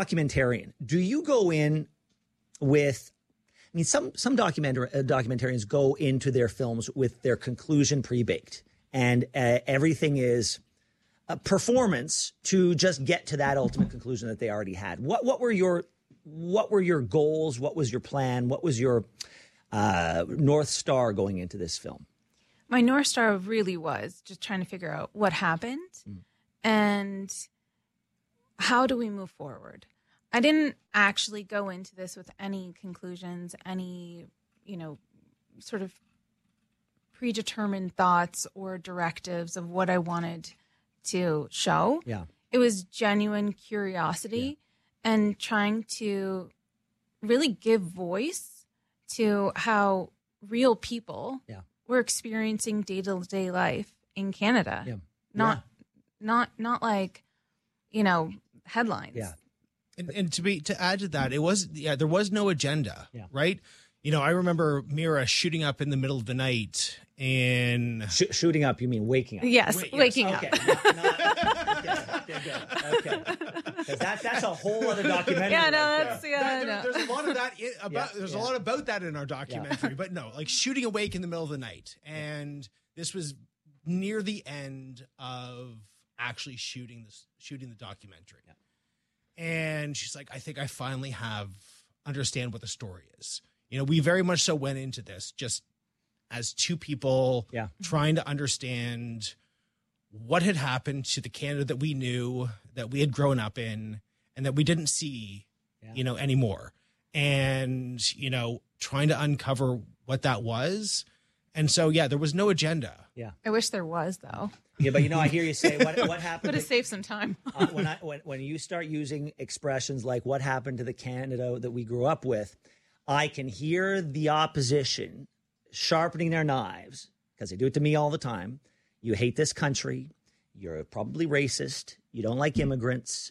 documentarian, do you go in with? I mean, some documentarians go into their films with their conclusion pre-baked, and everything is a performance to just get to that ultimate conclusion that they already had. What were your goals? What was your plan? What was your North Star going into this film? My North Star really was just trying to figure out what happened and how do we move forward. I didn't actually go into this with any conclusions, any, sort of predetermined thoughts or directives of what I wanted to show. Yeah. It was genuine curiosity and trying to really give voice to how real people were experiencing day-to-day life in Canada. Yeah. Not like, headlines. Yeah. And to add to that, there was no agenda, right? I remember Mira shooting up in the middle of the night and shooting up. You mean waking up? Yes, waking up. Okay. That's a whole other documentary. Yeah, no, that's There's a lot of that. There's a lot about that in our documentary, but no, like shooting awake in the middle of the night, and this was near the end of actually shooting the documentary. Yeah. And she's like, I think I finally understand what the story is. We very much so went into this just as two people trying to understand what had happened to the Canada that we knew, that we had grown up in, and that we didn't see, anymore. And, trying to uncover what that was. And so, there was no agenda. Yeah. I wish there was, though. Yeah, but I hear you say what happened. Would have saved some time. When you start using expressions like "what happened to the Canada that we grew up with," I can hear the opposition sharpening their knives because they do it to me all the time. You hate this country. You're probably racist. You don't like immigrants.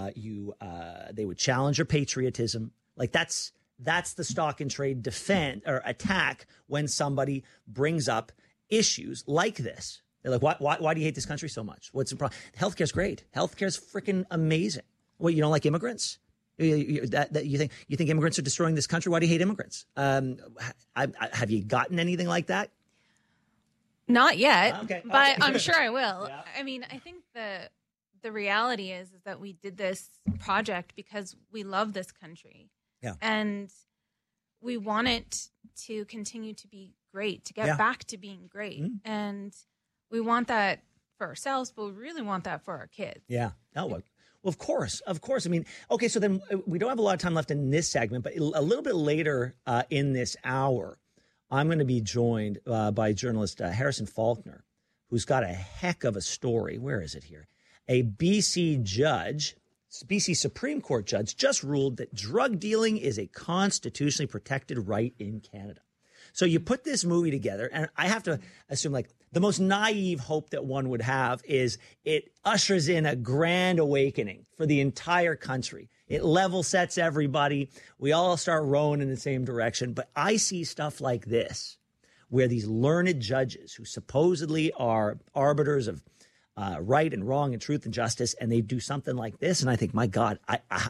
They would challenge your patriotism. Like that's the stock and trade defend or attack when somebody brings up issues like this. They're like, why do you hate this country so much? What's the problem? Healthcare's great. Healthcare's freaking amazing. Well, you don't like immigrants? You think immigrants are destroying this country? Why do you hate immigrants? Have you gotten anything like that? Not yet, okay. But I'm sure I will. Yeah. I mean, I think the reality is that we did this project because we love this country. Yeah. And we want it to continue to be great, to get back to being great. Mm-hmm. And we want that for ourselves, but we really want that for our kids. Yeah. Oh, well, of course. I mean, okay, so then we don't have a lot of time left in this segment, but a little bit later in this hour, I'm going to be joined by journalist Harrison Faulkner, who's got a heck of a story. Where is it here? A BC Supreme Court judge just ruled that drug dealing is a constitutionally protected right in Canada. So you put this movie together, and I have to assume like the most naive hope that one would have is it ushers in a grand awakening for the entire country. It level sets everybody. We all start rowing in the same direction. But I see stuff like this, where these learned judges who supposedly are arbiters of right and wrong and truth and justice, and they do something like this, and I think, my God,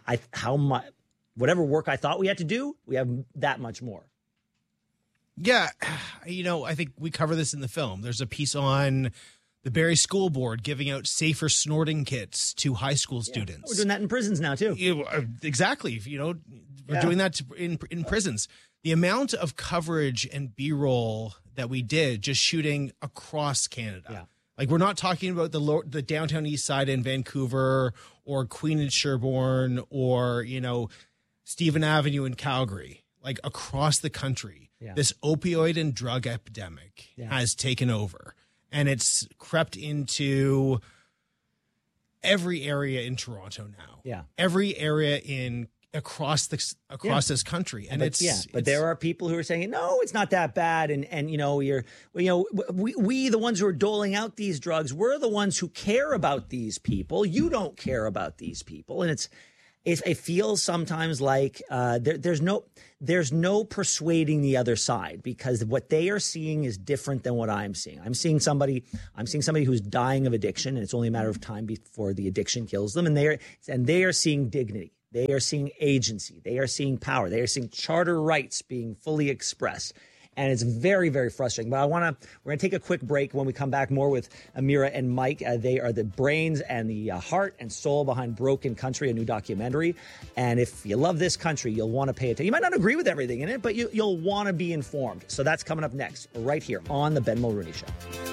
whatever work I thought we had to do, we have that much more. Yeah, I think we cover this in the film. There's a piece on the Barrie School Board giving out safer snorting kits to high school students. We're doing that in prisons now, too. Exactly. We're doing that in prisons. The amount of coverage and B-roll that we did just shooting across Canada. Yeah. Like, we're not talking about the downtown east side in Vancouver or Queen and Sherbourne or, Stephen Avenue in Calgary. Like, across the country. Yeah. This opioid and drug epidemic has taken over, and it's crept into every area in Toronto now. Yeah, every area across this country, and but there are people who are saying no, it's not that bad, and we the ones who are doling out these drugs, we're the ones who care about these people. You don't care about these people, and it feels sometimes like there's no persuading the other side, because what they are seeing is different than what I'm seeing. I'm seeing somebody who's dying of addiction, and it's only a matter of time before the addiction kills them, and they are seeing dignity. They are seeing agency. They are seeing power. They are seeing charter rights being fully expressed. And it's very, very frustrating. But we're going to take a quick break. When we come back, more with Amira and Mike. They are the brains and the heart and soul behind Broken Country, a new documentary. And if you love this country, you'll want to pay attention. You might not agree with everything in it, but you'll want to be informed. So that's coming up next, right here on the Ben Mulrooney Show.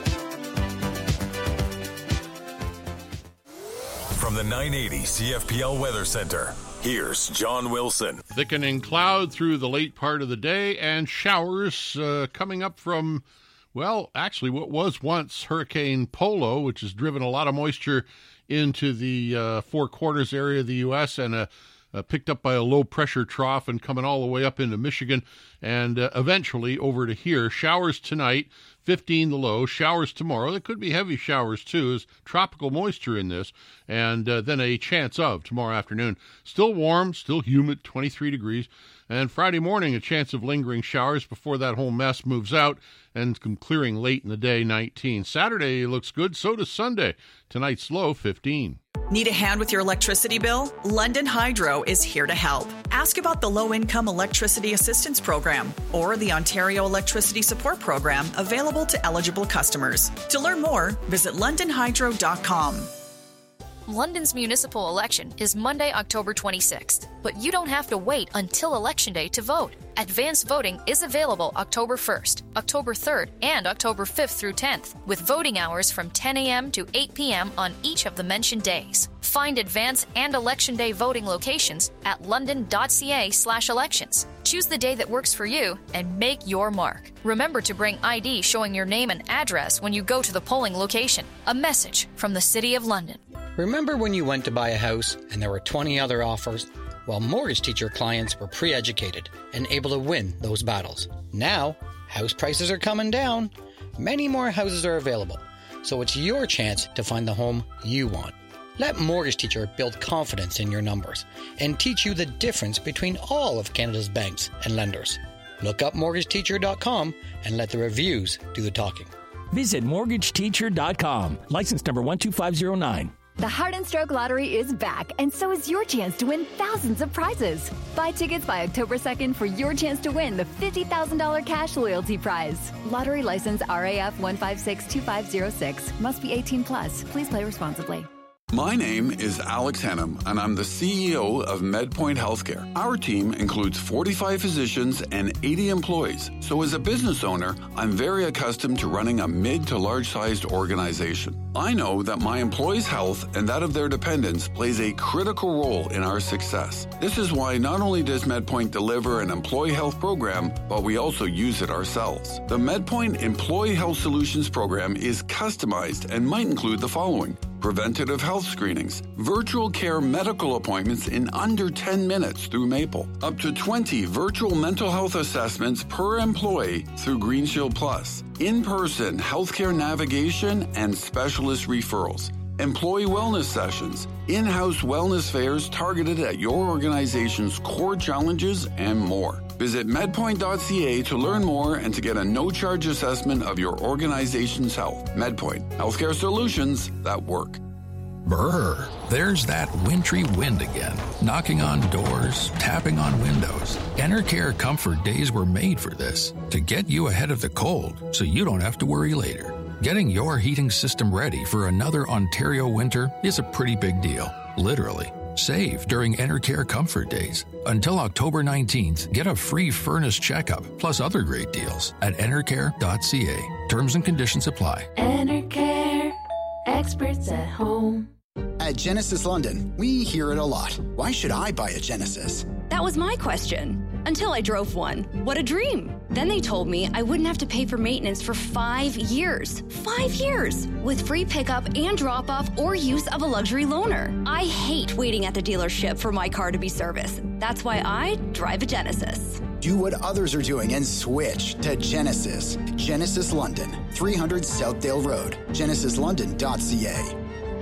From the 980 CFPL Weather Center, here's John Wilson. Thickening cloud through the late part of the day and showers coming up from, well, actually what was once Hurricane Polo, which has driven a lot of moisture into the Four Corners area of the U.S. and picked up by a low-pressure trough and coming all the way up into Michigan and eventually over to here. Showers tonight, 15 the low. Showers tomorrow. There could be heavy showers, too. There's tropical moisture in this. And then a chance of tomorrow afternoon. Still warm, still humid, 23 degrees. And Friday morning, a chance of lingering showers before that whole mess moves out and some clearing late in the day, 19. Saturday looks good. So does Sunday. Tonight's low, 15. Need a hand with your electricity bill? London Hydro is here to help. Ask about the Low-Income Electricity Assistance Program or the Ontario Electricity Support Program available to eligible customers. To learn more, visit londonhydro.com. London's municipal election is Monday, October 26th, but you don't have to wait until Election Day to vote. Advanced voting is available October 1st, October 3rd, and October 5th through 10th, with voting hours from 10 a.m. to 8 p.m. on each of the mentioned days. Find Advance and Election Day voting locations at london.ca/elections. Choose the day that works for you and make your mark. Remember to bring ID showing your name and address when you go to the polling location. A message from the City of London. Remember when you went to buy a house and there were 20 other offers? Well, Mortgage Teacher clients were pre-educated and able to win those battles. Now, house prices are coming down. Many more houses are available, so it's your chance to find the home you want. Let Mortgage Teacher build confidence in your numbers and teach you the difference between all of Canada's banks and lenders. Look up mortgageteacher.com and let the reviews do the talking. Visit mortgageteacher.com. License number 12509. The Heart and Stroke Lottery is back, and so is your chance to win thousands of prizes. Buy tickets by October 2nd for your chance to win the $50,000 cash loyalty prize. Lottery license RAF 1562506. Must be 18 plus. Please play responsibly. My name is Alex Hennum, and I'm the CEO of MedPoint Healthcare. Our team includes 45 physicians and 80 employees. So as a business owner, I'm very accustomed to running a mid to large-sized organization. I know that my employees' health and that of their dependents plays a critical role in our success. This is why not only does MedPoint deliver an employee health program, but we also use it ourselves. The MedPoint Employee Health Solutions program is customized and might include the following: preventative health screenings, virtual care medical appointments in under 10 minutes through Maple, up to 20 virtual mental health assessments per employee through Green Shield Plus, in-person healthcare navigation and specialist referrals, employee wellness sessions, in-house wellness fairs targeted at your organization's core challenges, and more. Visit medpoint.ca to learn more and to get a no-charge assessment of your organization's health. MedPoint, healthcare solutions that work. Brr, there's that wintry wind again, knocking on doors, tapping on windows. Enercare Comfort Days were made for this, to get you ahead of the cold so you don't have to worry later. Getting your heating system ready for another Ontario winter is a pretty big deal, literally. Save during Enercare Comfort Days. Until October 19th, get a free furnace checkup, plus other great deals at enercare.ca. Terms and conditions apply. Enercare, experts at home. At Genesis London, we hear it a lot. Why should I buy a Genesis? That was my question. Until I drove one. What a dream. Then they told me I wouldn't have to pay for maintenance for 5 years. 5 years! With free pickup and drop-off or use of a luxury loaner. I hate waiting at the dealership for my car to be serviced. That's why I drive a Genesis. Do what others are doing and switch to Genesis. Genesis London, 300 Southdale Road. GenesisLondon.ca.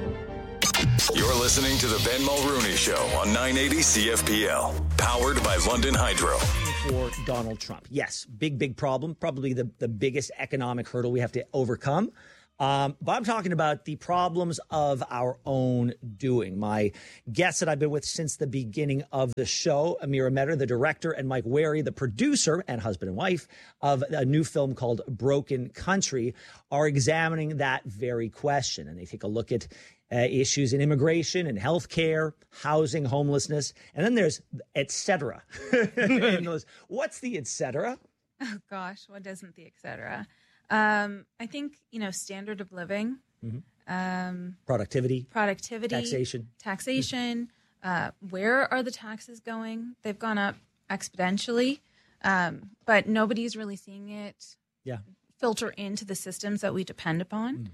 You're listening to the Ben Mulrooney Show on 980 CFPL, powered by London Hydro. For Donald Trump. Yes, big problem. Probably the biggest economic hurdle we have to overcome. But I'm talking about the problems of our own doing. My guests that I've been with since the beginning of the show, Amira Metter, the director, and Mike Wary, the producer and husband and wife of a new film called Broken Country, are examining that very question. And they take a look at issues in immigration and healthcare, housing, homelessness. And then there's et cetera. What's the et cetera? Oh, gosh, what isn't the et cetera? I think, standard of living, productivity, taxation. Where are the taxes going? They've gone up exponentially, but nobody's really seeing it filter into the systems that we depend upon.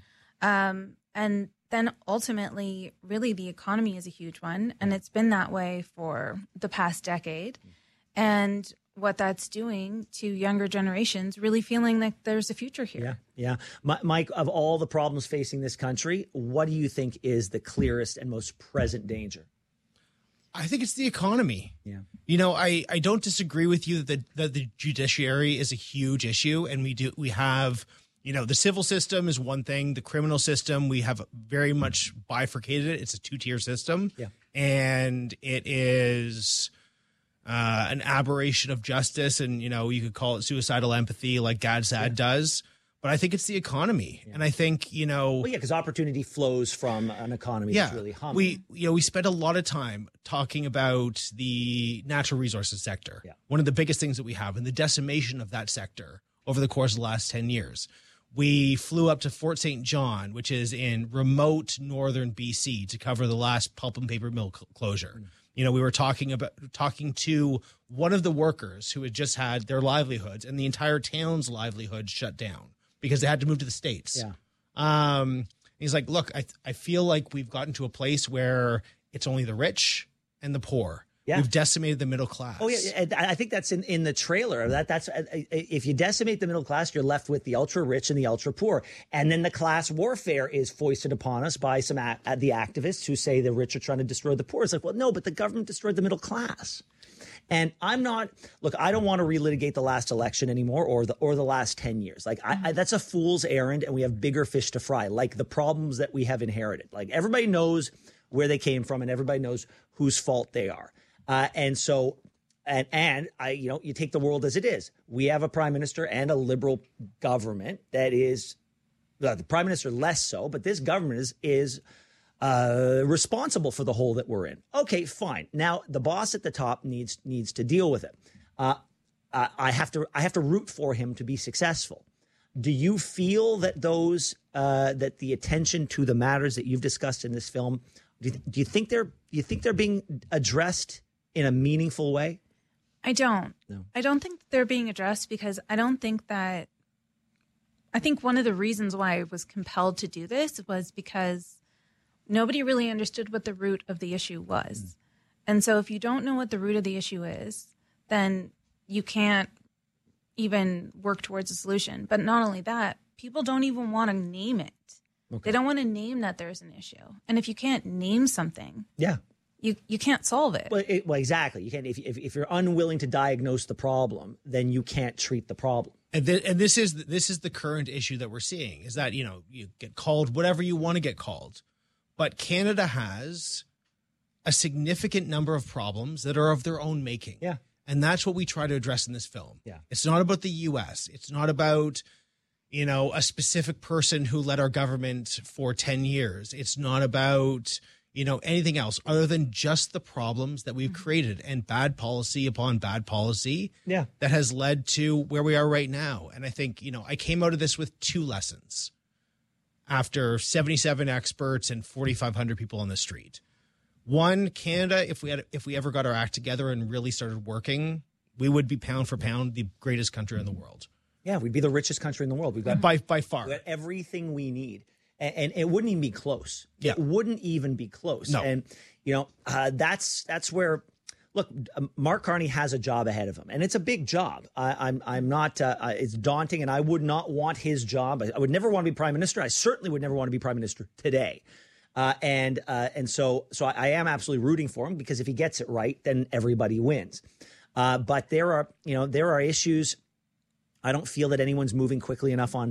And then ultimately, really, the economy is a huge one, and it's been that way for the past decade. And what that's doing to younger generations, really feeling like there's a future here. Yeah. Mike, of all the problems facing this country, what do you think is the clearest and most present danger? I think it's the economy. Yeah. I don't disagree with you that the judiciary is a huge issue, and we have the civil system is one thing. The criminal system, we have very much bifurcated it. It's a two-tier system. Yeah. And it is an aberration of justice. And, you could call it suicidal empathy like GADSAD does. But I think it's the economy. Yeah. And I think, because opportunity flows from an economy that's really humming. We spent a lot of time talking about the natural resources sector. Yeah. One of the biggest things that we have, and the decimation of that sector over the course of the last 10 years. We flew up to Fort St. John, which is in remote northern BC, to cover the last pulp and paper mill closure. We were talking to one of the workers who had just had their livelihoods and the entire town's livelihood shut down because they had to move to the States. Yeah. He's like, look, I feel like we've gotten to a place where it's only the rich and the poor. Yeah. We've decimated the middle class. Oh, yeah. I think that's in the trailer. That's if you decimate the middle class, you're left with the ultra rich and the ultra poor. And then the class warfare is foisted upon us by some the activists who say the rich are trying to destroy the poor. It's like, well, no, but the government destroyed the middle class. And I don't want to relitigate the last election anymore or the last 10 years. Like that's a fool's errand, and we have bigger fish to fry, like the problems that we have inherited. Like everybody knows where they came from and everybody knows whose fault they are. You take the world as it is. We have a prime minister and a liberal government that is, the prime minister less so, but this government is responsible for the hole that we're in. Okay, fine. Now the boss at the top needs to deal with it. I have to root for him to be successful. Do you feel that that the attention to the matters that you've discussed in this film, do you think they're being addressed in a meaningful way? I don't. No. I don't think they're being addressed because I think one of the reasons why I was compelled to do this was because nobody really understood what the root of the issue was. Mm. And so if you don't know what the root of the issue is, then you can't even work towards a solution. But not only that, people don't even want to name it. Okay. They don't want to name that there's an issue. And if you can't name something, you can't solve it. Well, exactly. You can't if you're unwilling to diagnose the problem, then you can't treat the problem. And this is the current issue that we're seeing is that you get called whatever you want to get called, but Canada has a significant number of problems that are of their own making. Yeah, and that's what we try to address in this film. Yeah, it's not about the U.S. It's not about a specific person who led our government for 10 years. It's not about anything else other than just the problems that we've created and bad policy upon bad policy that has led to where we are right now. And I think, I came out of this with two lessons after 77 experts and 4,500 people on the street. One, Canada, if we ever got our act together and really started working, we would be pound for pound the greatest country in the world. Yeah, we'd be the richest country in the world. We've got by far. We've got everything we need. And it wouldn't even be close. Yeah. It wouldn't even be close. No. And, that's where, look, Mark Carney has a job ahead of him. And it's a big job. I'm not, it's daunting, and I would not want his job. I would never want to be prime minister. I certainly would never want to be prime minister today. And so I am absolutely rooting for him because if he gets it right, then everybody wins. But there are issues. I don't feel that anyone's moving quickly enough on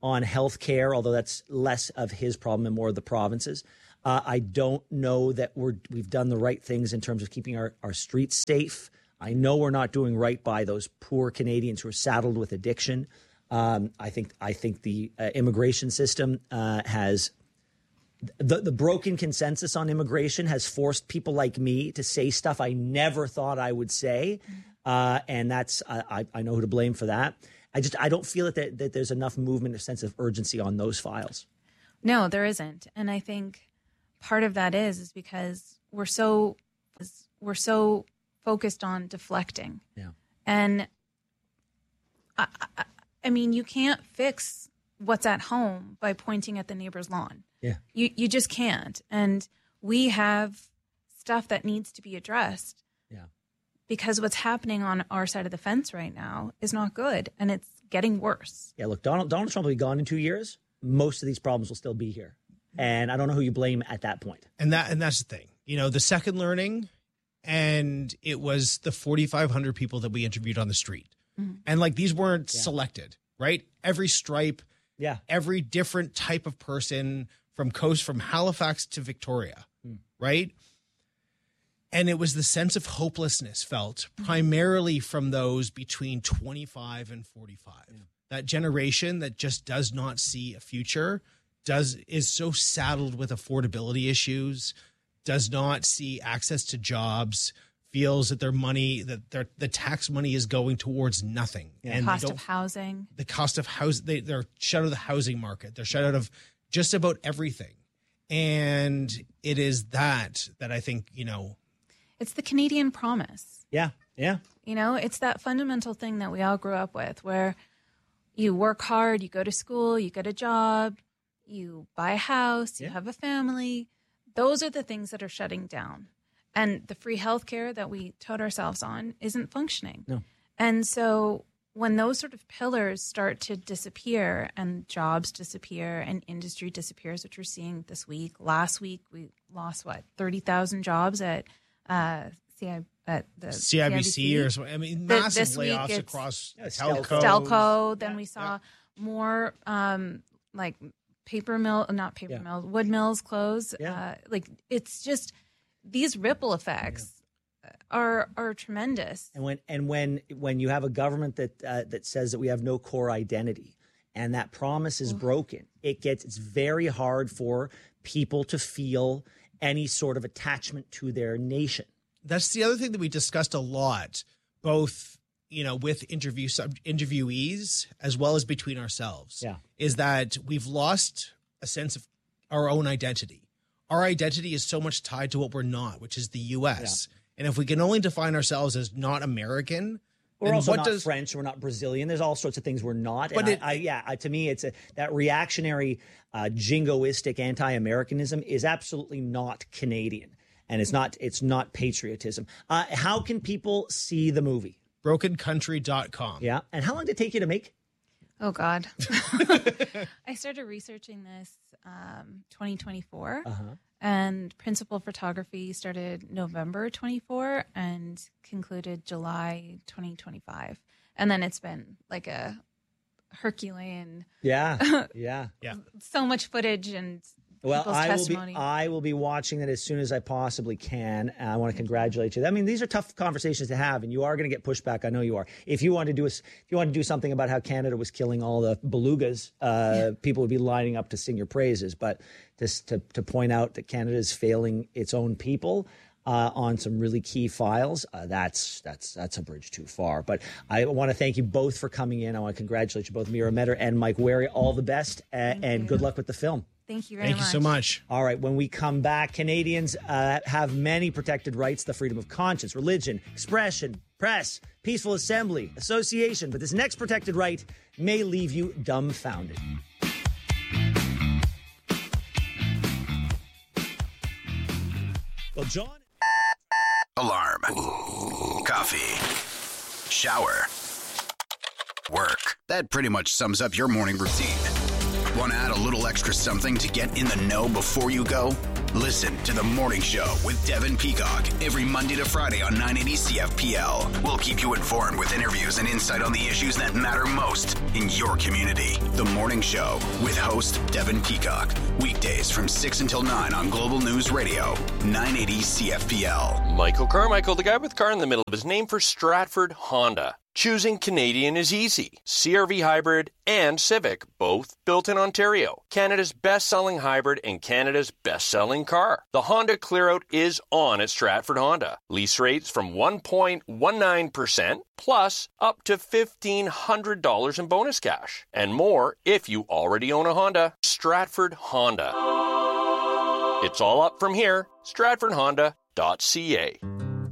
on health care, although that's less of his problem and more of the province's. I don't know that we've done the right things in terms of keeping our streets safe. I know we're not doing right by those poor Canadians who are saddled with addiction. I think the immigration system has the broken consensus on immigration has forced people like me to say stuff I never thought I would say, and that's I know who to blame for that. I don't feel that there's enough movement or sense of urgency on those files. No, there isn't, and I think part of that is because we're so focused on deflecting. Yeah. And I mean, you can't fix what's at home by pointing at the neighbor's lawn. Yeah. You just can't. And we have stuff that needs to be addressed. Yeah. Because what's happening on our side of the fence right now is not good, and it's getting worse. Yeah, look, Donald Trump will be gone in 2 years. Most of these problems will still be here. And I don't know who you blame at that point. And that's the thing. You know, the second learning, and it was the 4,500 people that we interviewed on the street. Mm-hmm. And like these weren't selected, right? Every stripe, every different type of person from Halifax to Victoria, right? And it was the sense of hopelessness felt primarily from those between 25 and 45. Yeah. That generation that just does not see a future, is so saddled with affordability issues, does not see access to jobs, feels that their money, the tax money is going towards nothing. Yeah. And cost of housing. The cost of housing, they're shut out of the housing market. They're shut out of just about everything. And it is that I think, you know. It's the Canadian promise. Yeah, yeah. You know, it's that fundamental thing that we all grew up with where you work hard, you go to school, you get a job, you buy a house, you have a family. Those are the things that are shutting down. And the free healthcare that we told ourselves on isn't functioning. No. And so when those sort of pillars start to disappear and jobs disappear and industry disappears, which we're seeing this week. Last week, we lost, 30,000 jobs at the CIBC or something. I mean, massive layoffs across Stelco. Then we saw more like wood mills close. Yeah. It's just these ripple effects are tremendous. And when you have a government that says that we have no core identity and that promise is broken, it's very hard for people to feel any sort of attachment to their nation. That's the other thing that we discussed a lot, both, you know, with interviewees as well as between ourselves. Yeah. Is that we've lost a sense of our own identity. Our identity is so much tied to what we're not, which is the U.S. Yeah. And if we can only define ourselves as not American, we're also not French. We're not Brazilian. There's all sorts of things we're not. But to me, it's that reactionary, jingoistic anti-Americanism is absolutely not Canadian, and it's not patriotism. How can people see the movie? BrokenCountry.com. Yeah. And how long did it take you to make? Oh, God. I started researching this 2024, and principal photography started November 24 and concluded July 2025. And then it's been like a Herculean. Yeah. So much footage and people's testimony. I will be watching it as soon as I possibly can. I want to congratulate you. I mean, these are tough conversations to have, and you are going to get pushback. I know you are. If you want to do something about how Canada was killing all the belugas, people would be lining up to sing your praises. But just to point out that Canada is failing its own people on some really key files, that's a bridge too far. But I want to thank you both for coming in. I want to congratulate you both, Mira Metter and Mike Wary. All the best, and good luck with the film. Thank you very much. Thank you so much. All right, when we come back, Canadians have many protected rights: the freedom of conscience, religion, expression, press, peaceful assembly, association. But this next protected right may leave you dumbfounded. Well, John... Alarm. Coffee. Shower. Work. That pretty much sums up your morning routine. Want to add a little extra something to get in the know before you go? Listen to The Morning Show with Devin Peacock every Monday to Friday on 980 CFPL. We'll keep you informed with interviews and insight on the issues that matter most in your community. The Morning Show with host Devin Peacock. Weekdays from 6 until 9 on Global News Radio, 980 CFPL. Michael Carmichael, the guy with the car in the middle of his name for Stratford Honda. Choosing Canadian is easy. CR-V Hybrid and Civic, both built in Ontario. Canada's best-selling hybrid and Canada's best-selling car. The Honda Clearout is on at Stratford Honda. Lease rates from 1.19% plus up to $1,500 in bonus cash. And more if you already own a Honda. Stratford Honda. It's all up from here. StratfordHonda.ca.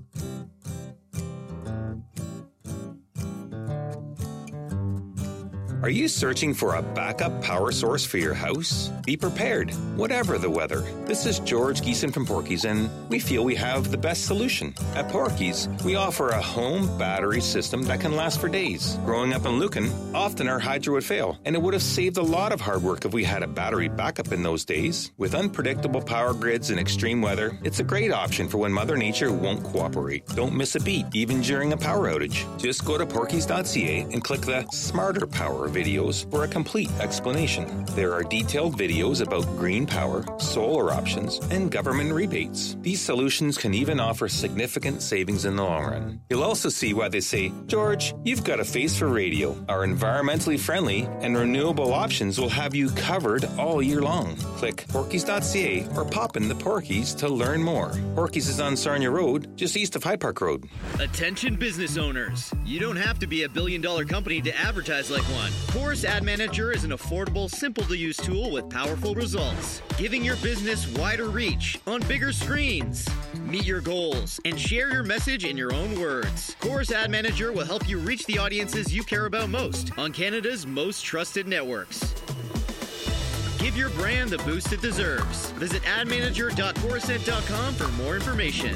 Are you searching for a backup power source for your house? Be prepared, whatever the weather. This is George Geeson from Porky's, and we feel we have the best solution. At Porky's, we offer a home battery system that can last for days. Growing up in Lucan, often our hydro would fail, and it would have saved a lot of hard work if we had a battery backup in those days. With unpredictable power grids and extreme weather, it's a great option for when Mother Nature won't cooperate. Don't miss a beat, even during a power outage. Just go to porkys.ca and click the Smarter Power videos for a complete explanation. There are detailed videos about green power, solar options, and government rebates. These solutions can even offer significant savings in the long run. You'll also see why they say, George, you've got a face for radio. Our environmentally friendly and renewable options will have you covered all year long. Click porkies.ca or pop in the Porkies to learn more. Porkies is on Sarnia Road, just east of High Park Road. Attention business owners. You don't have to be a billion-dollar company to advertise like one. Chorus Ad Manager is an affordable, simple-to-use tool with powerful results, giving your business wider reach on bigger screens. Meet your goals and share your message in your own words. Chorus Ad Manager will help you reach the audiences you care about most on Canada's most trusted networks. Give your brand the boost it deserves. Visit admanager.chorused.com for more information.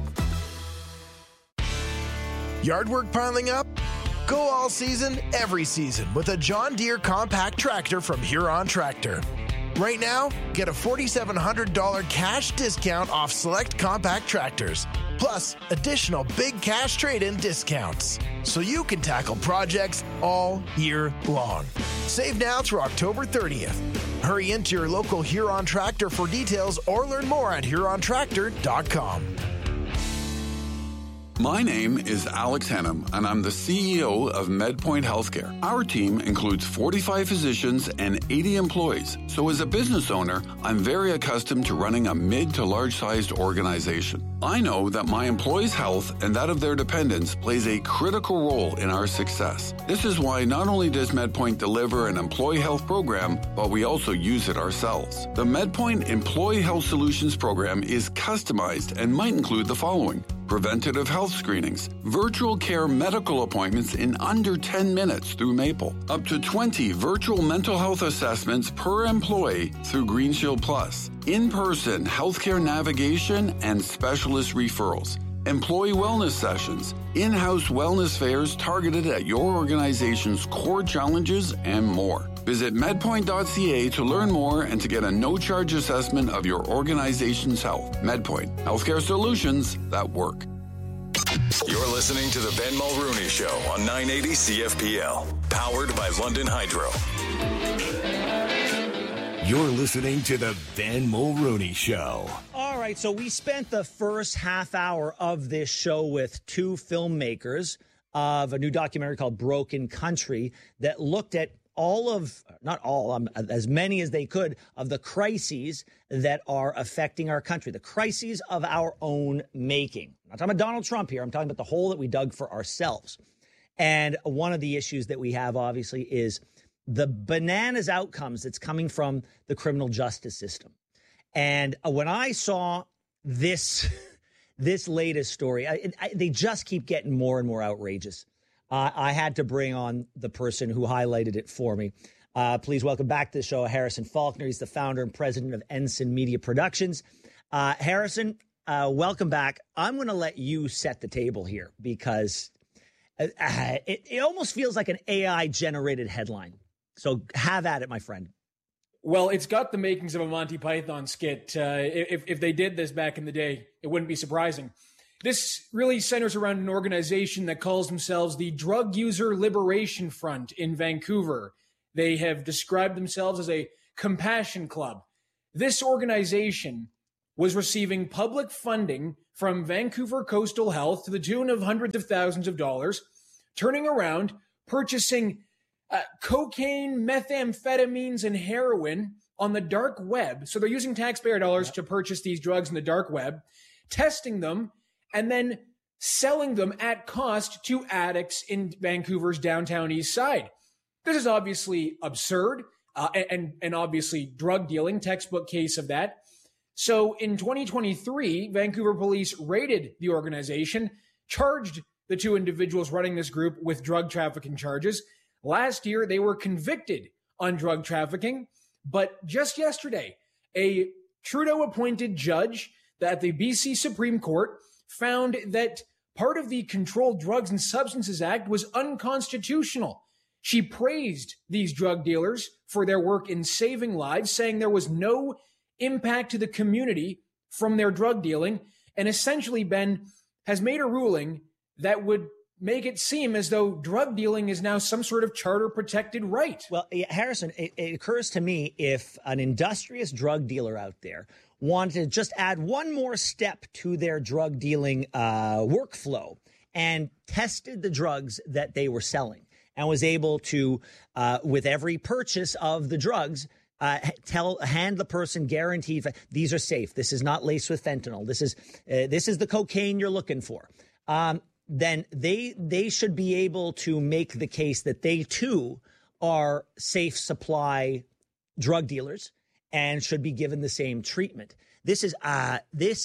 Yard work piling up? Go all season, every season with a John Deere compact tractor from Huron Tractor. Right now, get a $4,700 cash discount off select compact tractors, plus additional big cash trade-in discounts, so you can tackle projects all year long. Save now through October 30th. Hurry into your local Huron Tractor for details or learn more at HuronTractor.com. My name is Alex Hennam, and I'm the CEO of MedPoint Healthcare. Our team includes 45 physicians and 80 employees. So as a business owner, I'm very accustomed to running a mid to large-sized organization. I know that my employees' health and that of their dependents plays a critical role in our success. This is why not only does MedPoint deliver an employee health program, but we also use it ourselves. The MedPoint Employee Health Solutions program is customized and might include the following: preventative health screenings, virtual care medical appointments in under 10 minutes through Maple, up to 20 virtual mental health assessments per employee through Green Shield Plus, in-person healthcare navigation and specialist referrals, employee wellness sessions, in-house wellness fairs targeted at your organization's core challenges, and more. Visit medpoint.ca to learn more and to get a no-charge assessment of your organization's health. MedPoint, healthcare solutions that work. You're listening to the Ben Mulrooney Show on 980 CFPL, powered by London Hydro. You're listening to the Ben Mulrooney Show. All right, so we spent the first half hour of this show with two filmmakers of a new documentary called Broken Country that looked at as many as they could of the crises that are affecting our country, the crises of our own making. I'm not talking about Donald Trump here. I'm talking about the hole that we dug for ourselves. And one of the issues that we have, obviously, is the bananas outcomes that's coming from the criminal justice system. And when I saw this latest story, they just keep getting more and more outrageous. I had to bring on the person who highlighted it for me. Please welcome back to the show, Harrison Faulkner. He's the founder and president of Ensign Media Productions. Harrison, welcome back. I'm going to let you set the table here because it almost feels like an AI-generated headline. So have at it, my friend. Well, it's got the makings of a Monty Python skit. If they did this back in the day, it wouldn't be surprising. This really centers around an organization that calls themselves the Drug User Liberation Front in Vancouver. They have described themselves as a compassion club. This organization was receiving public funding from Vancouver Coastal Health to the tune of hundreds of thousands of dollars, turning around, purchasing cocaine, methamphetamines, and heroin on the dark web. So they're using taxpayer dollars to purchase these drugs in the dark web, testing them, and then selling them at cost to addicts in Vancouver's downtown east side. This is obviously absurd and obviously drug dealing, textbook case of that. So in 2023, Vancouver police raided the organization, charged the two individuals running this group with drug trafficking charges. Last year, they were convicted on drug trafficking. But just yesterday, a Trudeau-appointed judge at the BC Supreme Court found that part of the Controlled Drugs and Substances Act was unconstitutional. She praised these drug dealers for their work in saving lives, saying there was no impact to the community from their drug dealing, and essentially, Ben, has made a ruling that would make it seem as though drug dealing is now some sort of charter-protected right. Well, Harrison, it occurs to me if an industrious drug dealer out there wanted to just add one more step to their drug dealing workflow and tested the drugs that they were selling and was able to, with every purchase of the drugs, hand the person guaranteed these are safe. This is not laced with fentanyl. This is the cocaine you're looking for. Then they should be able to make the case that they too are safe supply drug dealers and should be given the same treatment. This is well,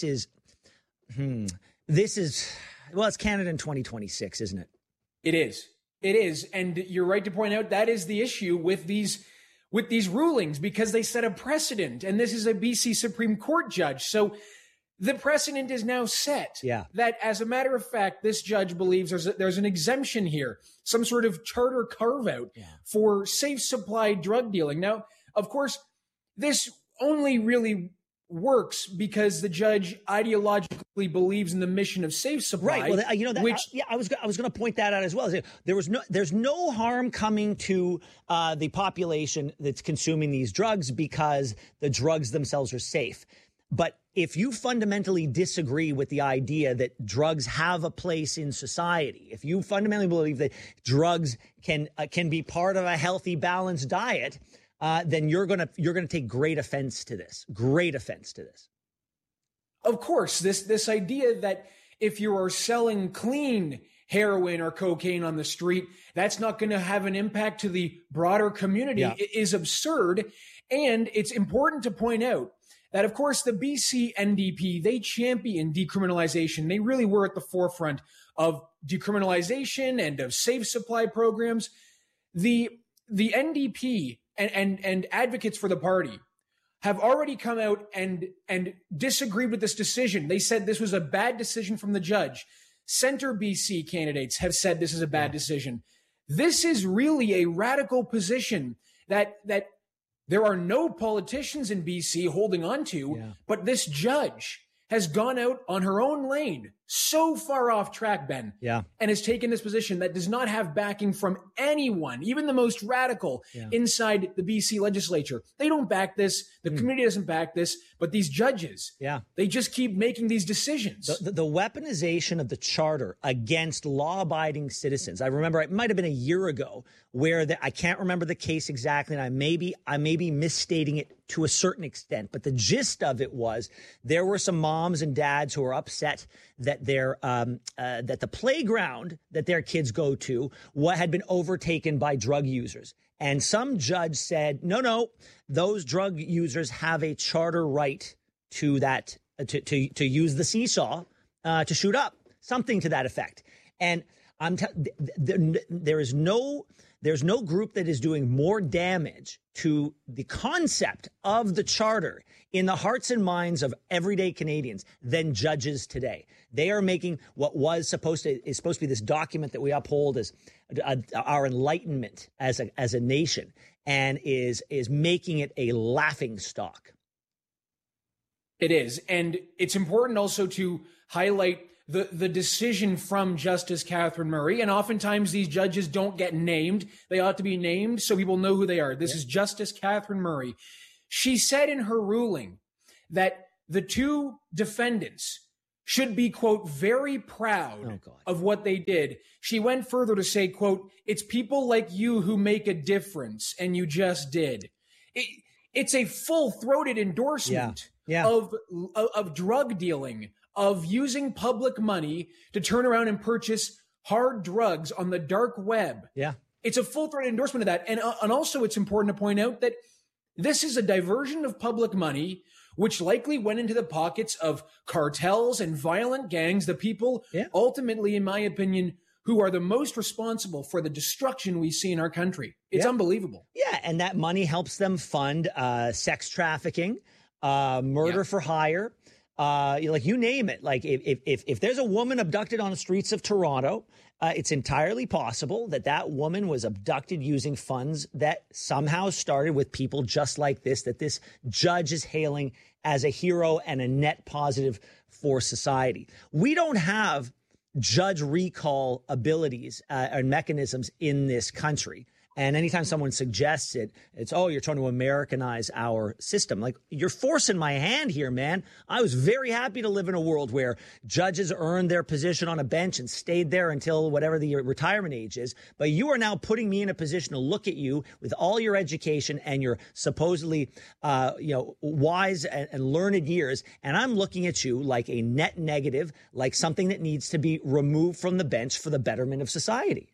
it's Canada in 2026, isn't it? It is. And you're right to point out that is the issue with these rulings, because they set a precedent, and this is a BC Supreme Court judge. So the precedent is now set that, as a matter of fact, this judge believes there's an exemption here, some sort of charter carve-out for safe supply drug dealing. Now, of course, this only really works because the judge ideologically believes in the mission of safe supply. Right. Well, I was going to point that out as well. There's no harm coming to the population that's consuming these drugs because the drugs themselves are safe. But if you fundamentally disagree with the idea that drugs have a place in society, if you fundamentally believe that drugs can be part of a healthy, balanced diet, then you're gonna take great offense to this. Great offense to this. Of course, this idea that if you are selling clean heroin or cocaine on the street, that's not going to have an impact to the broader community is absurd. And it's important to point out that, of course, the BC NDP, they champion decriminalization. They really were at the forefront of decriminalization and of safe supply programs. The NDP and advocates for the party have already come out and disagreed with this decision. They said this was a bad decision from the judge. Center BC candidates have said this is a bad decision. This is really a radical position that there are no politicians in BC holding on to, but this judge has gone out on her own lane, so far off track, Ben, and has taken this position that does not have backing from anyone, even the most radical inside the BC legislature. They don't back this. The community doesn't back this, but these judges, they just keep making these decisions. The weaponization of the charter against law-abiding citizens. I remember it might have been a year ago where I can't remember the case exactly, and I may be misstating it to a certain extent, but the gist of it was there were some moms and dads who were upset that that the playground that their kids go to had been overtaken by drug users. And some judge said, no, those drug users have a charter right to that, to use the seesaw to shoot up, something to that effect. And there's no group that is doing more damage to the concept of the charter in the hearts and minds of everyday Canadians than judges today. They are making what is supposed to be this document that we uphold as our enlightenment as a nation. and is making it a laughing stock. It is. And it's important also to highlight the decision from Justice Catherine Murray. And oftentimes these judges don't get named. They ought to be named so people know who they are. This is Justice Catherine Murray. She said in her ruling that the two defendants should be, quote, very proud of what they did. She went further to say, quote, it's people like you who make a difference, and you just did. It's a full-throated endorsement of drug dealing, of using public money to turn around and purchase hard drugs on the dark web. Yeah. It's a full-throated endorsement of that. And also it's important to point out that this is a diversion of public money which likely went into the pockets of cartels and violent gangs, the people ultimately, in my opinion, who are the most responsible for the destruction we see in our country. It's unbelievable. Yeah, and that money helps them fund sex trafficking, murder for hire, like you name it. Like if there's a woman abducted on the streets of Toronto, it's entirely possible that that woman was abducted using funds that somehow started with people just like this, that this judge is hailing as a hero and a net positive for society. We don't have judge recall abilities and mechanisms in this country. And anytime someone suggests it, it's, oh, you're trying to Americanize our system. Like, you're forcing my hand here, man. I was very happy to live in a world where judges earned their position on a bench and stayed there until whatever the retirement age is. But you are now putting me in a position to look at you with all your education and your supposedly, wise and learned years. And I'm looking at you like a net negative, like something that needs to be removed from the bench for the betterment of society.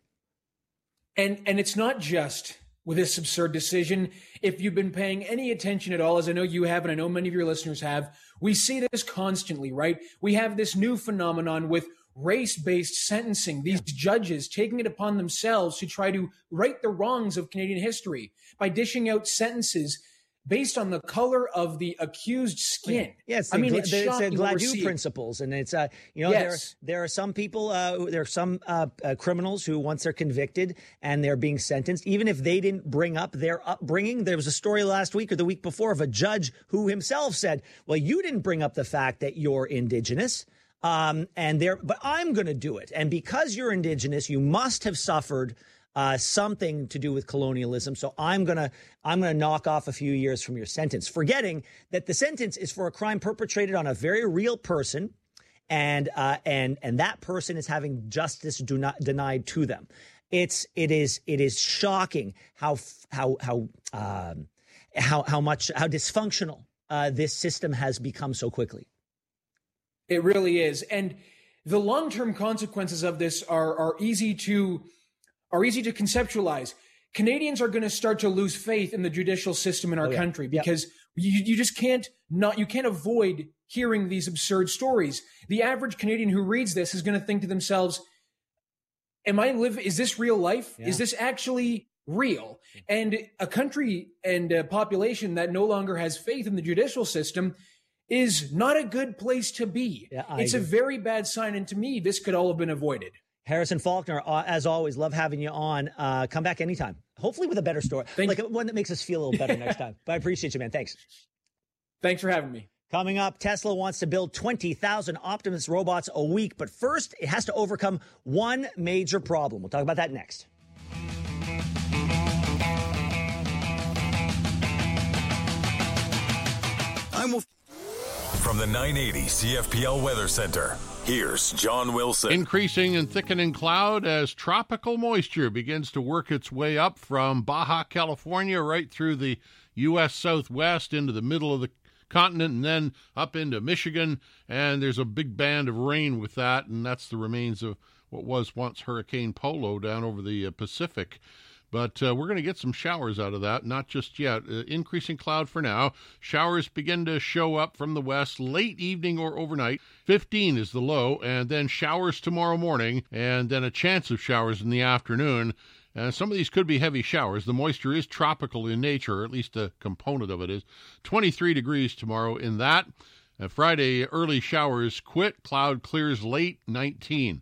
And it's not just with this absurd decision. If you've been paying any attention at all, as I know you have, and I know many of your listeners have, we see this constantly, right? We have this new phenomenon with race-based sentencing, these judges taking it upon themselves to try to right the wrongs of Canadian history by dishing out sentences based on the color of the accused skin. Yes, I mean, it's the Gladue principles, and it's there are some people, there are some criminals who once they're convicted and they're being sentenced, even if they didn't bring up their upbringing. There was a story last week or the week before of a judge who himself said, "Well, you didn't bring up the fact that you're Indigenous." But I'm going to do it, and because you're Indigenous, you must have suffered something to do with colonialism. So I'm gonna knock off a few years from your sentence, forgetting that the sentence is for a crime perpetrated on a very real person, and that person is having justice denied to them. It is shocking how dysfunctional this system has become so quickly. It really is, and the long-term consequences of this are easy to conceptualize. Canadians are going to start to lose faith in the judicial system in our country because you just can't avoid hearing these absurd stories. The average Canadian who reads this is going to think to themselves, is this real life? Yeah. Is this actually real? And a country and a population that no longer has faith in the judicial system is not a good place to be. Yeah, it's a very bad sign. And to me, this could all have been avoided. Harrison Faulkner, as always, love having you on. Come back anytime. Hopefully with a better story. One that makes us feel a little better next time. But I appreciate you, man. Thanks. Thanks for having me. Coming up, Tesla wants to build 20,000 Optimus robots a week. But first, it has to overcome one major problem. We'll talk about that next. From the 980 CFPL Weather Center, here's John Wilson. Increasing and thickening cloud as tropical moisture begins to work its way up from Baja California right through the U.S. Southwest into the middle of the continent and then up into Michigan. And there's a big band of rain with that, and that's the remains of what was once Hurricane Polo down over the Pacific. But we're going to get some showers out of that, not just yet. Increasing cloud for now. Showers begin to show up from the west late evening or overnight. 15 is the low, and then showers tomorrow morning, and then a chance of showers in the afternoon. And some of these could be heavy showers. The moisture is tropical in nature, or at least a component of it is. 23 degrees tomorrow in that. Friday, early showers quit. Cloud clears late, 19.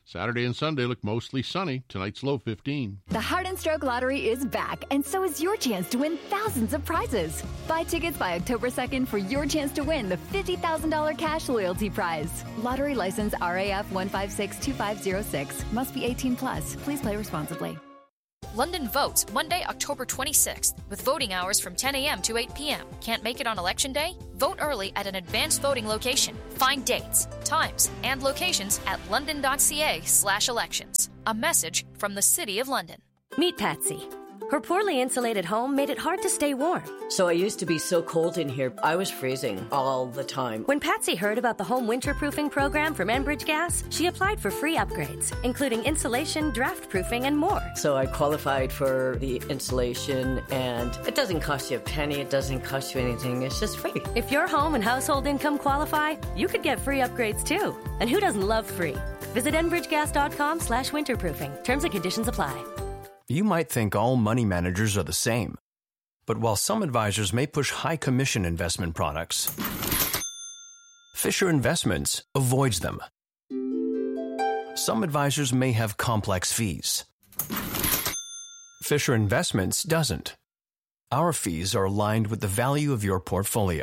Saturday and Sunday look mostly sunny. Tonight's low 15. The Heart and Stroke Lottery is back, and so is your chance to win thousands of prizes. Buy tickets by October 2nd for your chance to win the $50,000 cash loyalty prize. Lottery license RAF 1562506. Must be 18 plus. Please play responsibly. London votes Monday, October 26th, with voting hours from 10 a.m. to 8 p.m. Can't make it on Election Day? Vote early at an advanced voting location. Find dates, times, and locations at london.ca/elections. A message from the City of London. Meet Patsy. Her poorly insulated home made it hard to stay warm. So I used to be so cold in here, I was freezing all the time. When Patsy heard about the home winterproofing program from Enbridge Gas, she applied for free upgrades, including insulation, draft proofing, and more. So I qualified for the insulation, and it doesn't cost you a penny, it doesn't cost you anything, it's just free. If your home and household income qualify, you could get free upgrades too. And who doesn't love free? Visit enbridgegas.com/winterproofing. Terms and conditions apply. You might think all money managers are the same. But while some advisors may push high commission investment products, Fisher Investments avoids them. Some advisors may have complex fees. Fisher Investments doesn't. Our fees are aligned with the value of your portfolio.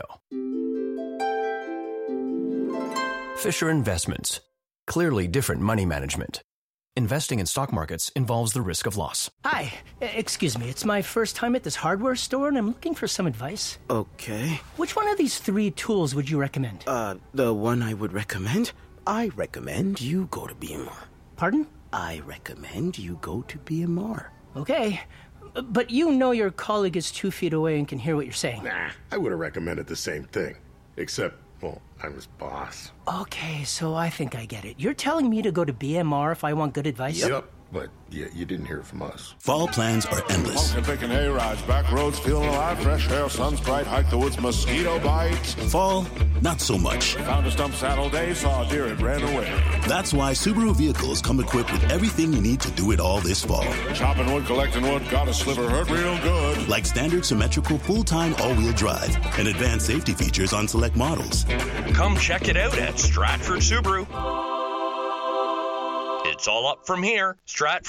Fisher Investments. Clearly different money management. Investing in stock markets involves the risk of loss. Hi, excuse me. It's my first time at this hardware store, and I'm looking for some advice. Okay. Which one of these 3 tools would you recommend? The one I would recommend? I recommend you go to BMR. Pardon? I recommend you go to BMR. Okay. But you know your colleague is 2 feet away and can hear what you're saying. Nah, I would have recommended the same thing. Except, well, I'm his boss. Okay, so I think I get it. You're telling me to go to BMR if I want good advice? Yep, but you didn't hear it from us. Fall plans are endless. Smoking, picking hay rides, back roads, feeling alive, fresh air, sun's bright, hike the woods, mosquito bites. Fall, not so much. Found a stump saddle day, saw a deer, and ran away. That's why Subaru vehicles come equipped with everything you need to do it all this fall. Chopping wood, collecting wood, got a sliver, hurt real good. Like standard symmetrical full-time all-wheel drive and advanced safety features on select models. Come check it out at Stratford Subaru. It's all up from here.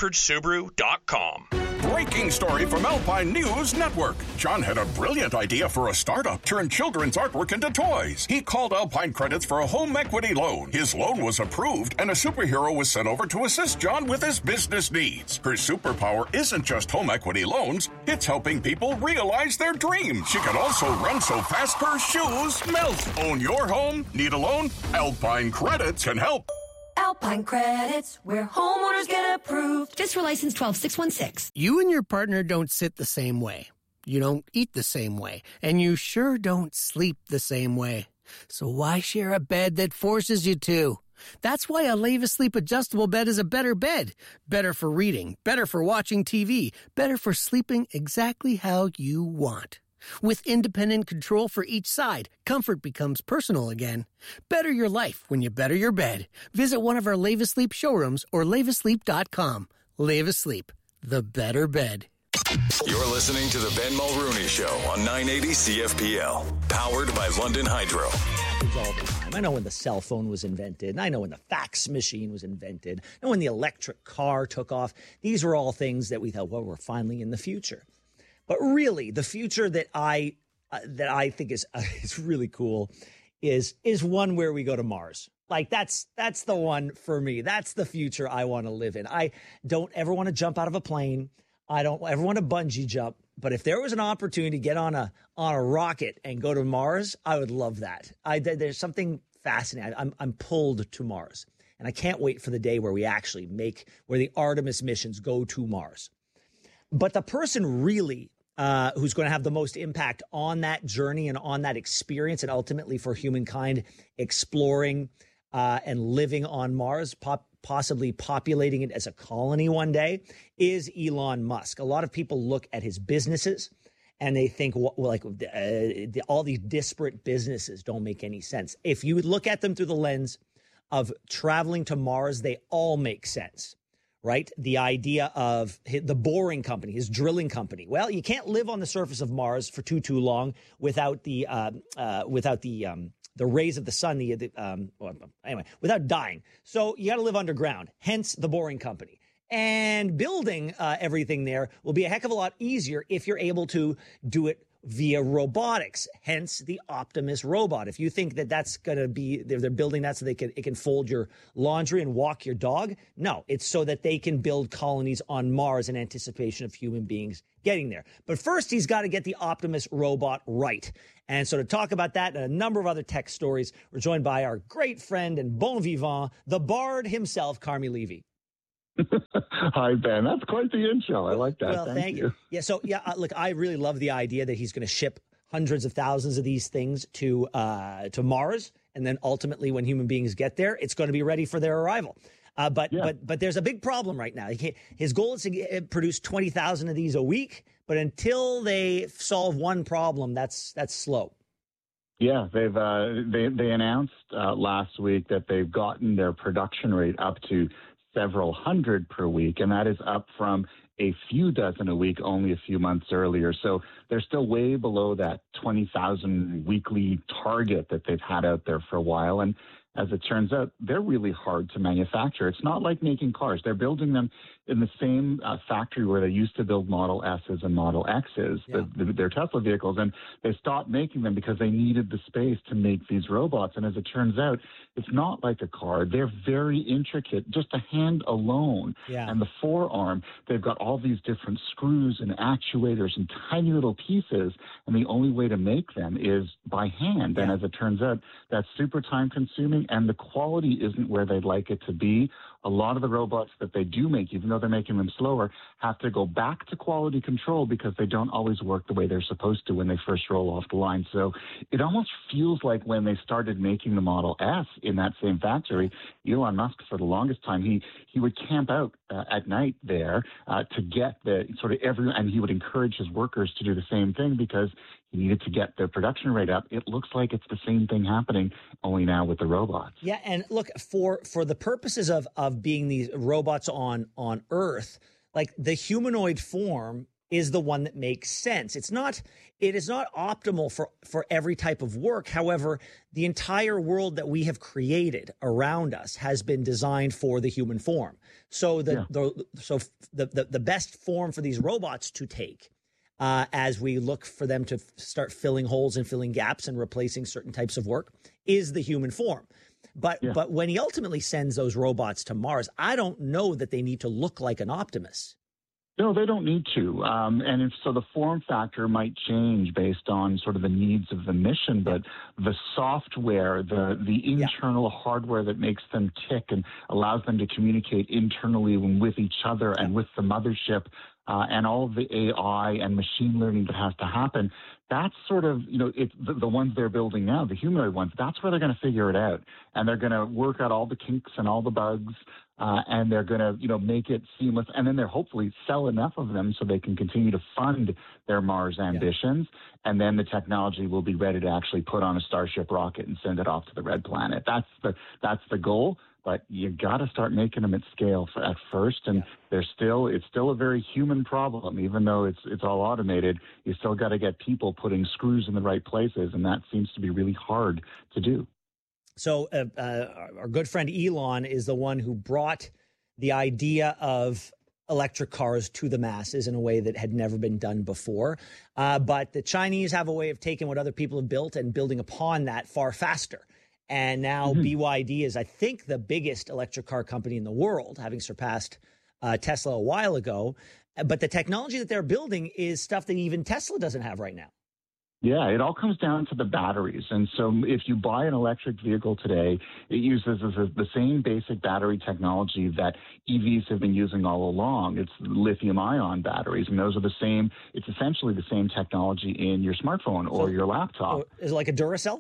StratfordSubaru.com. Breaking story from Alpine News Network. John had a brilliant idea for a startup. Turn children's artwork into toys. He called Alpine Credits for a home equity loan. His loan was approved, and a superhero was sent over to assist John with his business needs. Her superpower isn't just home equity loans. It's helping people realize their dreams. She can also run so fast her shoes melt. Own your home? Need a loan? Alpine Credits can help. Alpine Credits, where homeowners get approved. Just for license 12616. You and your partner don't sit the same way. You don't eat the same way. And you sure don't sleep the same way. So why share a bed that forces you to? That's why a Leva Sleep adjustable bed is a better bed. Better for reading, better for watching TV, better for sleeping exactly how you want. With independent control for each side, comfort becomes personal again. Better your life when you better your bed. Visit one of our Leva Sleep showrooms or levasleep.com. Leva Sleep, the better bed. You're listening to the Ben Mulrooney Show on 980 CFPL, powered by London Hydro. All the time. I know when the cell phone was invented, and I know when the fax machine was invented, and when the electric car took off. These were all things that we thought, well, we're finally in the future. But really, the future that I think is really cool is one where we go to Mars. Like that's the one for me. That's the future I want to live in. I don't ever want to jump out of a plane. I don't ever want to bungee jump. But if there was an opportunity to get on a rocket and go to Mars, I would love that. There's something fascinating. I'm pulled to Mars, and I can't wait for the day where we actually where the Artemis missions go to Mars. But the person really who's going to have the most impact on that journey and on that experience, and ultimately for humankind exploring and living on Mars, possibly populating it as a colony one day, is Elon Musk. A lot of people look at his businesses and they think, all these disparate businesses don't make any sense. If you look at them through the lens of traveling to Mars, they all make sense. Right? The idea of the Boring Company, his drilling company. Well, you can't live on the surface of Mars for too long without the rays of the sun, anyway, without dying. So you got to live underground, hence the Boring Company. And building everything there will be a heck of a lot easier if you're able to do it via robotics, hence the Optimus robot. If you think that that's going to be, they're building that so it can fold your laundry and walk your dog. No, it's so that they can build colonies on Mars in anticipation of human beings getting there. But first, he's got to get the Optimus robot right. And so to talk about that and a number of other tech stories, we're joined by our great friend and bon vivant, the Bard himself, Carmi Levy. Hi, Ben. That's quite the intro. I like that. Well, thank you. Yeah. So, look, I really love the idea that he's going to ship hundreds of thousands of these things to Mars, and then ultimately, when human beings get there, it's going to be ready for their arrival. But there's a big problem right now. His goal is to produce 20,000 of these a week, but until they solve one problem, that's slow. Yeah, they announced last week that they've gotten their production rate up to several hundred per week, and that is up from a few dozen a week only a few months earlier. So they're still way below that 20,000 weekly target that they've had out there for a while. And as it turns out, they're really hard to manufacture. It's not like making cars. They're building them in the same factory where they used to build Model S's and Model X's, their Tesla vehicles, and they stopped making them because they needed the space to make these robots. And as it turns out, it's not like a car. They're very intricate. Just a hand alone and the forearm, they've got all these different screws and actuators and tiny little pieces, and the only way to make them is by hand. And as it turns out, that's super time-consuming, and the quality isn't where they'd like it to be. A lot of the robots that they do make, even though they're making them slower, have to go back to quality control because they don't always work the way they're supposed to when they first roll off the line. So it almost feels like when they started making the Model S in that same factory, Elon Musk, for the longest time, he would camp out at night there to get the sort of and he would encourage his workers to do the same thing because he needed to get the production rate up. It looks like it's the same thing happening, only now with the robots. Yeah, and look, for the purposes of being these robots on Earth, like the humanoid form is the one that makes sense. It is not optimal for every type of work. However, the entire world that we have created around us has been designed for the human form. So the best form for these robots to take as we look for them to start filling holes and filling gaps and replacing certain types of work is the human form. But when he ultimately sends those robots to Mars, I don't know that they need to look like an Optimus. No, they don't need to. So the form factor might change based on sort of the needs of the mission, but the software, the internal hardware that makes them tick and allows them to communicate internally with each other and with the mothership, and all of the AI and machine learning that has to happen, that's sort of, it's the ones they're building now, the humanoid ones, that's where they're going to figure it out. And they're going to work out all the kinks and all the bugs, and they're going to, make it seamless. And then they'll hopefully sell enough of them so they can continue to fund their Mars ambitions. And then the technology will be ready to actually put on a Starship rocket and send it off to the Red Planet. That's the goal. But you got to start making them at scale at first, and it's still a very human problem. Even though it's all automated, you still got to get people putting screws in the right places, and that seems to be really hard to do. So our good friend Elon is the one who brought the idea of electric cars to the masses in a way that had never been done before. But the Chinese have a way of taking what other people have built and building upon that far faster. And now BYD is, I think, the biggest electric car company in the world, having surpassed Tesla a while ago. But the technology that they're building is stuff that even Tesla doesn't have right now. Yeah, it all comes down to the batteries. And so if you buy an electric vehicle today, it uses the same basic battery technology that EVs have been using all along. It's lithium-ion batteries, and those are it's essentially the same technology in your smartphone or your laptop. Is it like a Duracell?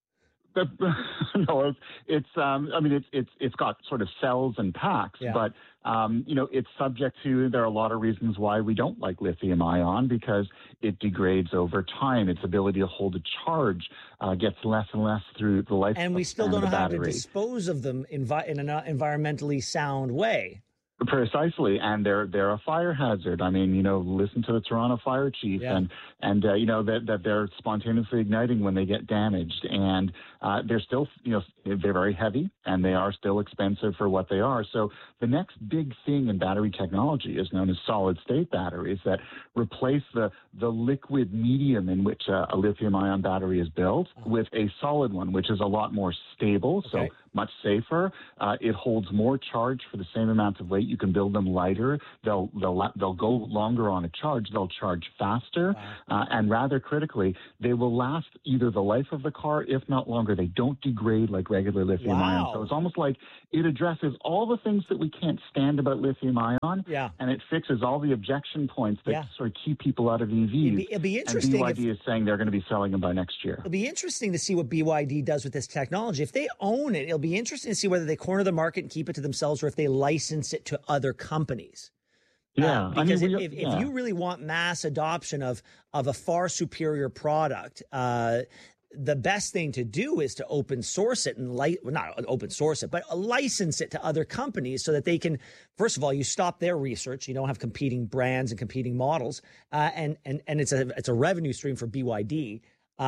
No, it's got sort of cells and packs, but it's subject to. There are a lot of reasons why we don't like lithium ion because it degrades over time. Its ability to hold a charge gets less and less through the life. And we still don't know how to dispose of them in an environmentally sound way. Precisely, and they're a fire hazard. I mean, listen to the Toronto fire chief, and that they're spontaneously igniting when they get damaged, and they're still, they're very heavy, and they are still expensive for what they are. So the next big thing in battery technology is known as solid-state batteries that replace the liquid medium in which a lithium-ion battery is built with a solid one, which is a lot more stable, so much safer. It holds more charge for the same amount of weight. You can build them lighter. They'll go longer on a charge. They'll charge faster, and rather critically, they will last either the life of the car, if not longer. They don't degrade like regular lithium-ion. So it's almost like it addresses all the things that we can't stand about lithium-ion, and it fixes all the objection points that sort of keep people out of EVs. It'll be interesting. And BYD is saying they're going to be selling them by next year. It'll be interesting to see what BYD does with this technology. If they own it, it'll be interesting to see whether they corner the market and keep it to themselves or if they license it to other companies. Yeah. Because if you really want mass adoption of a far superior product, the best thing to do is to open source it and not open source it, but license it to other companies so that they can, first of all, you stop their research. You don't have competing brands and competing models. And it's a revenue stream for BYD.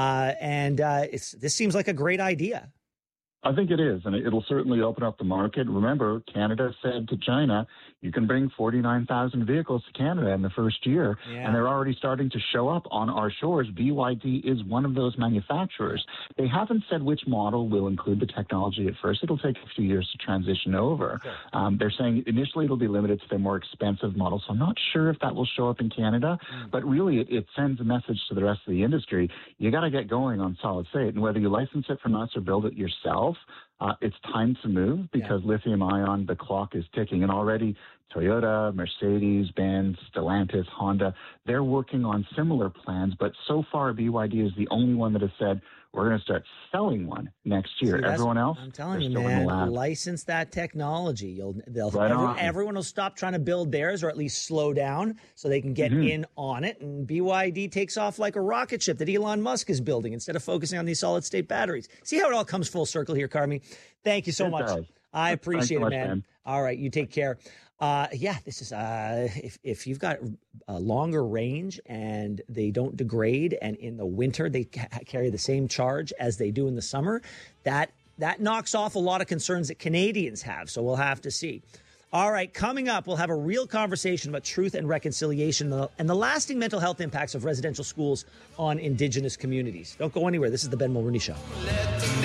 This seems like a great idea. I think it is, and it'll certainly open up the market. Remember, Canada said to China, you can bring 49,000 vehicles to Canada in the first year, and they're already starting to show up on our shores. BYD is one of those manufacturers. They haven't said which model will include the technology at first. It'll take a few years to transition over. They're saying initially it'll be limited to their more expensive models, so I'm not sure if that will show up in Canada, but really it sends a message to the rest of the industry. You got to get going on solid state, and whether you license it from us or build it yourself, it's time to move because lithium-ion, the clock is ticking. And already Toyota, Mercedes-Benz, Stellantis, Honda, they're working on similar plans. But so far, BYD is the only one that has said, we're going to start selling one next year. See, everyone else, I'm telling you, man, license that technology. Everyone will stop trying to build theirs, or at least slow down, so they can get in on it. And BYD takes off like a rocket ship that Elon Musk is building instead of focusing on these solid-state batteries. See how it all comes full circle here, Carmi? Thank you so much. I appreciate it, man. All right, you take care. This is if you've got a longer range and they don't degrade, and in the winter they carry the same charge as they do in the summer, that knocks off a lot of concerns that Canadians have. So we'll have to see. All right, coming up, we'll have a real conversation about truth and reconciliation and the lasting mental health impacts of residential schools on Indigenous communities. Don't go anywhere. This is the Ben Mulrooney Show.